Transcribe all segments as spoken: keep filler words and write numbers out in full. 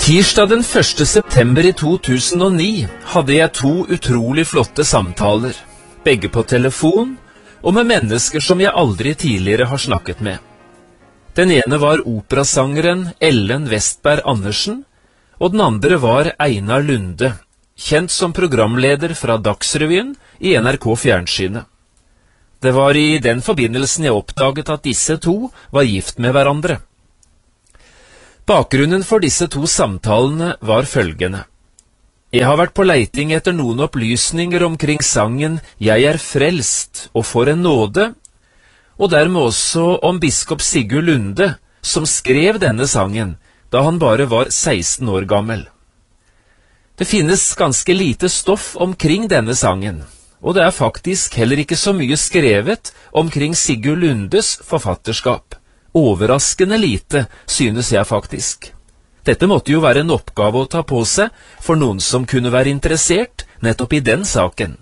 Tirsdag den første september i to tusen og ni hadde jeg to utrolig flotte samtaler, begge på telefon og med mennesker som jeg aldri tidligere har snakket med. Den ene var operasangeren Ellen Westberg Andersen, og den andre var Einar Lunde, kjent som programleder fra Dagsrevyen i N R K Fjernsynet. Det var i den forbindelsen jeg oppdaget at disse to var gift med hverandre. Bakgrunnen for disse to samtalene var følgende. Jeg har vært på leiting etter noen opplysninger omkring sangen «Jeg er frelst og for en nåde», og dermed også om biskop Sigurd Lunde, som skrev denne sangen da han bare var seksten år gammel. Det finnes ganske lite stoff omkring denne sangen, og det er faktisk heller ikke så mye skrevet omkring Sigurd Lundes forfatterskap. Overraskende lite, synes jeg faktisk. Dette måtte jo være en oppgave å ta på seg for noen som kunne være interessert nettopp i den saken.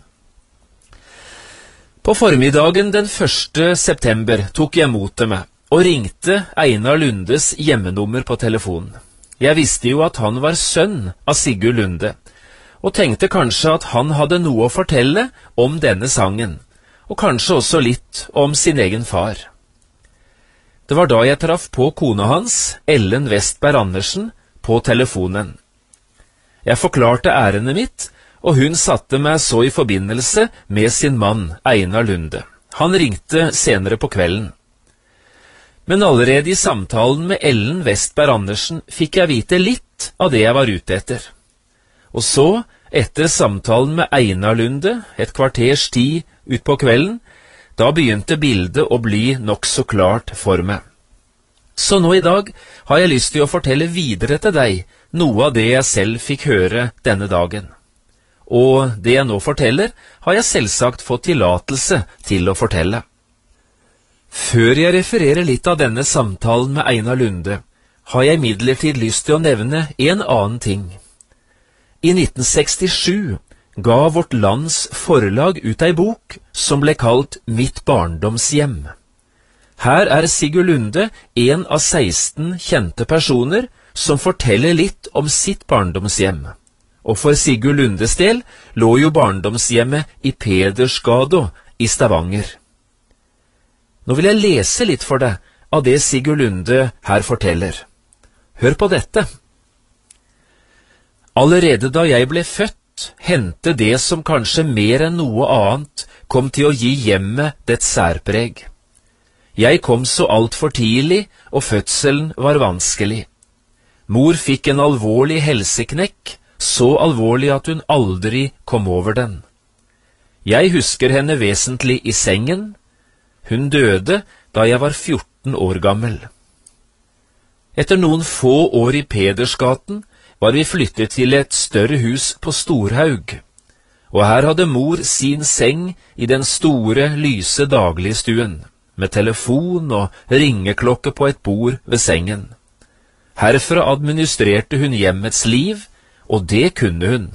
På formiddagen den første september tok jeg mot til meg og ringte Einar Lundes hjemmenummer på telefonen. Jeg visste jo at han var sønn av Sigurd Lunde, og tenkte kanskje at han hadde noe å fortelle om denne sangen, og kanskje også litt om sin egen far. Det var da jeg traff på kona hans, Ellen Westberg Andersen, på telefonen. Jeg forklarte ærendet mitt, og hun satte meg så i forbindelse med sin mann, Einar Lunde. Han ringte senere på kvelden. Men allerede i samtalen med Ellen Westberg Andersen fikk jeg vite litt av det jeg var ute etter. Og så, etter samtalen med Einar Lunde, et kvarters tid ut på kvelden, da begynte bildet å bli nok så klart for meg. Så nå i dag har jeg lyst til å fortelle videre til deg noe av det jeg selv fikk høre denne dagen. Og det jeg nå forteller, har jeg selvsagt fått tillatelse til å fortelle. Før jeg refererer litt av denne samtalen med Einar Lunde, har jeg imidlertid lyst til å nevne en annen ting. I nitten sekstisju ga Vårt Lands Forlag ut ei bok som ble kalt Mitt barndomshjem. Her er Sigurd Lunde en av seksten kjente personer som forteller litt om sitt barndomshjem. Og for Sigurd Lundes del lå jo barndomshjemmet i Pedersgata i Stavanger. Nå vil jeg lese litt for deg av det Sigurd Lunde her forteller. Hør på dette. Allerede da jeg ble født, hendte det som kanskje mer enn noe annet kom til å gi hjemmet dets særpreg. Jeg kom så alt for tidlig, og fødselen var vanskelig. Mor fikk en alvorlig helseknekk, så alvorlig at hun aldri kom over den. Jeg husker henne vesentlig i sengen. Hun døde da jeg var fjorten år gammel. Etter noen få år i Pedersgaten var vi flyttet til et større hus på Storhaug, og her hadde mor sin seng i den store, lyse dagligstuen, med telefon og ringeklokke på et bord ved sengen. Herfra administrerte hun hjemmets liv, og det kunne hun.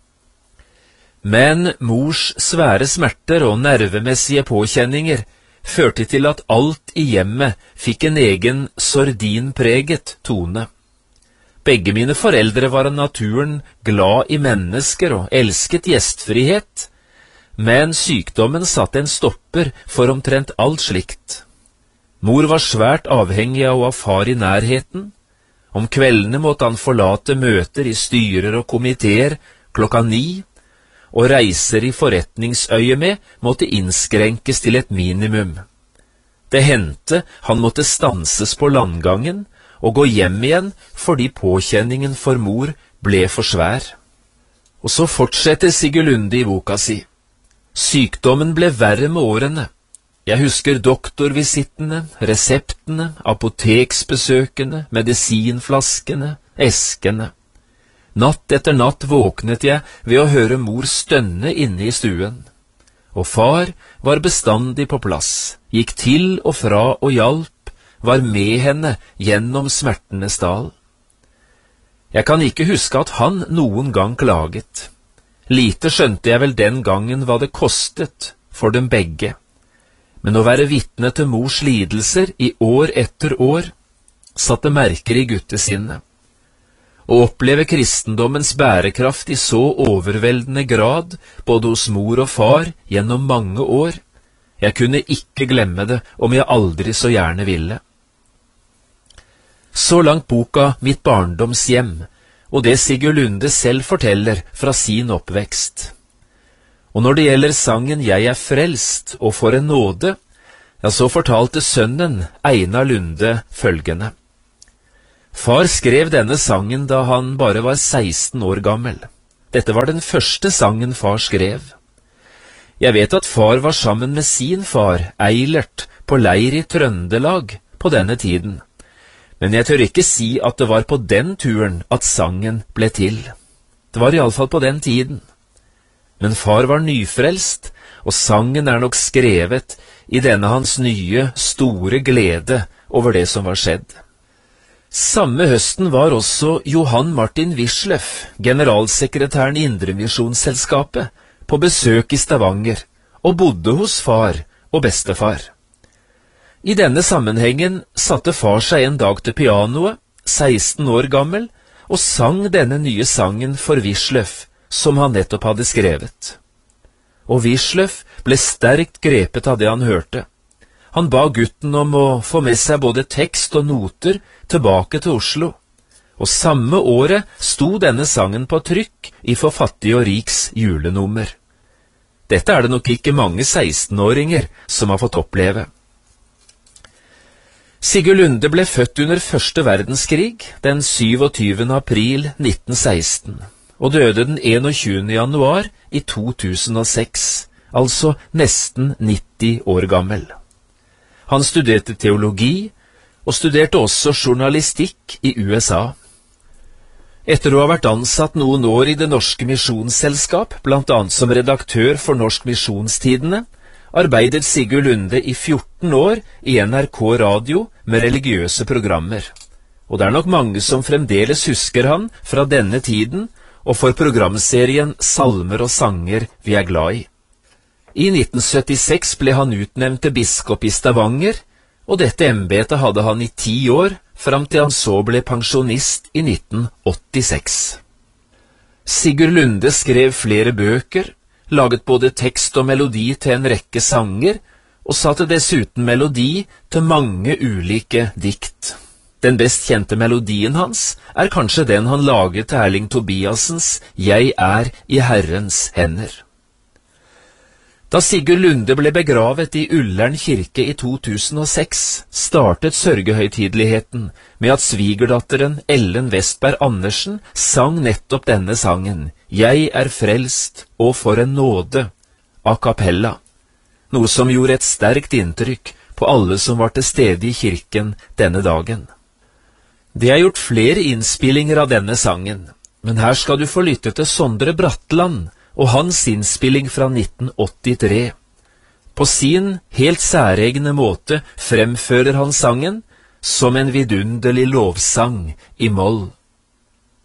Men mors svære smerter og nervemessige påkjenninger førte til at alt i hjemmet fikk en egen sordinpreget tone. Begge mine foreldre var av naturen glad i mennesker og elsket gjestfrihet, men sykdommen satte en stopper for omtrent alt slikt. Mor var svært avhengig av å ha far i nærheten. Om kveldene måtte han forlate møter i styrer og komiteer klokka ni, og reiser i forretningsøyemed måtte innskrenkes til et minimum. Det hendte han måtte stanses på landgangen og gå hjem igjen fordi påkjenningen for mor ble for svær. Og så fortsetter Sigurd Lunde i boka si. Sykdommen ble verre med årene. Jeg husker doktorvisittene, reseptene, apoteksbesøkene, medisinflaskene, eskene. Natt etter natt våknet jeg ved å høre mor stønne inne i stuen. Og far var bestandig på plass, gikk til og fra og hjalp, var med henne gjennom smertenes dal. Jeg kan ikke huske at han noen gang klaget. Lite skjønte jeg vel den gangen hva det kostet for dem begge. Men å være vitne til mors lidelser i år etter år satte merker i guttesinnet. å oppleve kristendommens bærekraft i så overveldende grad, både hos mor og far, gjennom mange år. Jeg kunne ikke glemme det, om jeg aldri så gjerne ville. Så langt boka Mitt barndomshjem, og det Sigurd Lunde selv forteller fra sin oppvekst. Og når det gjelder sangen Jeg er frelst og for en nåde, ja, så fortalte sønnen Einar Lunde følgende. Far skrev denne sangen da han bare var seksten år gammel. Dette var den første sangen far skrev. Jeg vet at far var sammen med sin far, Eilert, på leir i Trøndelag på denne tiden. Men jeg tør ikke si at det var på den turen at sangen ble til. Det var i alle fall på den tiden. Men far var nyfrelst, og sangen er nok skrevet i denne hans nye, store glede over det som var skjedd. Samme høsten var også Johan Martin Wisløff, generalsekretæren i Indremisjonsselskapet, på besøk i Stavanger, og bodde hos far og bestefar. I denne sammenhengen satte far seg en dag til pianoet, seksten år gammel, og sang denne nye sangen for Wisløff, som han nettopp hadde skrevet. Og Wisløff ble sterkt grepet av det han hørte. Han ba gutten om å få med seg både tekst og noter tilbake til Oslo, og samme året sto denne sangen på trykk i For fattig og riks julenummer. Dette er det nok ikke mange sekstenåringer som har fått oppleve. Sigurd Lunde ble født under første verdenskrig den syvogtyvende april nitten seksten, og døde den enogtjuende januar i to tusen og seks, altså nesten nitti år gammel. Han studerte teologi, og studerte også journalistikk i U S A. Etter å ha vært ansatt noen år i Det Norske Misjonsselskap, blant annet som redaktør for Norsk Misjonstidene, arbeidet Sigurd Lunde i fjorten år i N R K Radio med religiøse programmer. Og det er nok mange som fremdeles husker han fra denne tiden, og for programserien Salmer og sanger vi er glad i. I nitten syttiseks ble han utnevnt til biskop i Stavanger, og dette embetet hadde han i ti år, fram til han så ble pensjonist i nitten åttiseks. Sigurd Lunde skrev flere bøker, laget både tekst og melodi til en rekke sanger, og satte dessuten melodi til mange ulike dikt. Den best kjente melodien hans er kanskje den han laget til Erling Tobiasens Jeg er i Herrens hender. Da Sigurd Lunde ble begravet i Ullern kirke i to tusen og seks, startet sørgehøytideligheten med at svigerdatteren Ellen Westberg Andersen sang nettopp denne sangen, Jeg er frelst og for en nåde, a cappella, noe som gjorde et sterkt inntrykk på alle som var til stede i kirken denne dagen. Det er gjort flere innspillinger av denne sangen, men her skal du få lytte til Sondre Bratland og hans innspilling fra nitten åttitre. På sin helt særegne måte fremfører han sangen som en vidunderlig lovsang i moll.